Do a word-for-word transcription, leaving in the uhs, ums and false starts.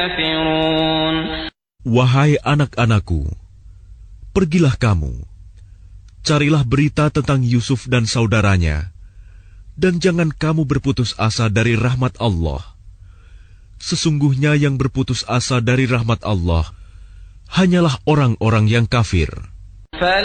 Wahai anak-anakku, pergilah kamu, carilah berita tentang Yusuf dan saudaranya, dan jangan kamu berputus asa dari rahmat Allah. Sesungguhnya yang berputus asa dari rahmat Allah hanyalah orang-orang yang kafir.